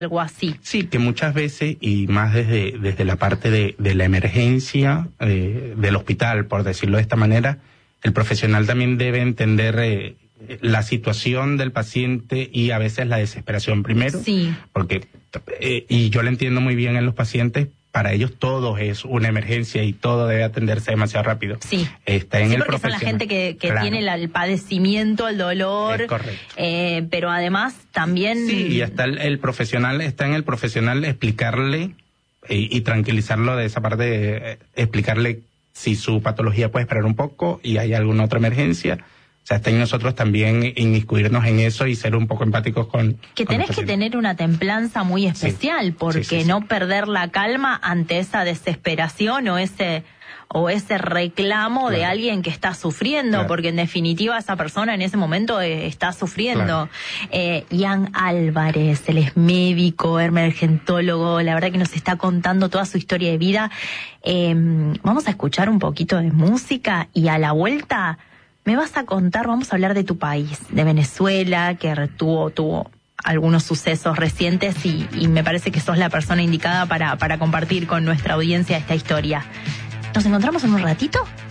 algo así. Sí, que muchas veces, y más desde la parte de la emergencia del hospital, por decirlo de esta manera, el profesional también debe entender la situación del paciente y a veces la desesperación primero. Sí. Porque, y yo lo entiendo muy bien en los pacientes, para ellos todo es una emergencia y todo debe atenderse demasiado rápido. Sí, está en sí, el porque son la gente que claro, tiene el padecimiento, el dolor, pero además también... Sí, y hasta el profesional, está en el profesional explicarle y tranquilizarlo de esa parte, explicarle si su patología puede esperar un poco y hay alguna otra emergencia. O sea, está en nosotros también inmiscuirnos en eso y ser un poco empáticos con... Que tenés que tener una templanza muy especial, porque no perder la calma ante esa desesperación o ese reclamo de alguien que está sufriendo, porque en definitiva esa persona en ese momento está sufriendo. Ian Álvarez, él es médico, emergentólogo, la verdad que nos está contando toda su historia de vida. Vamos a escuchar un poquito de música y a la vuelta me vas a contar, vamos a hablar de tu país, de Venezuela, que tuvo algunos sucesos recientes y me parece que sos la persona indicada para compartir con nuestra audiencia esta historia. ¿Nos encontramos en un ratito?